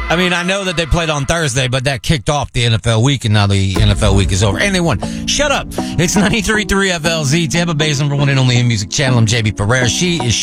I mean, I know that they played on Thursday, but that kicked off the NFL week, and now the NFL week is over. And they won. Shut up. It's 93.3 FLZ, Tampa Bay's #1 and only in music channel. I'm JB Ferrer. She is